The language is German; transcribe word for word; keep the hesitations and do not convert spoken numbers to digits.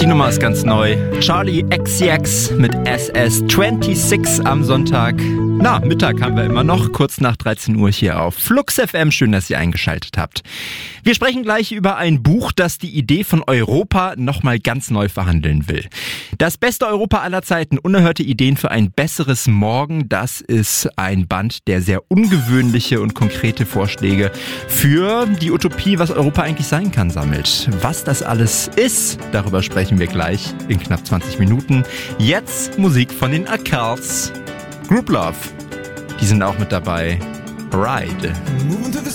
Die Nummer ist ganz neu. Charlie X C X mit S S sechsundzwanzig am Sonntag. Na, Mittag haben wir immer noch, kurz nach dreizehn Uhr hier auf Flux F M. Schön, dass ihr eingeschaltet habt. Wir sprechen gleich über ein Buch, das die Idee von Europa nochmal ganz neu verhandeln will. Das beste Europa aller Zeiten, unerhörte Ideen für ein besseres Morgen, das ist ein Band, der sehr ungewöhnliche und konkrete Vorschläge für die Utopie, was Europa eigentlich sein kann, sammelt. Was das alles ist, darüber sprechen wir gleich in knapp zwanzig Minuten. Jetzt Musik von den Arkells. Group Love, die sind auch mit dabei. Ride. Moving to the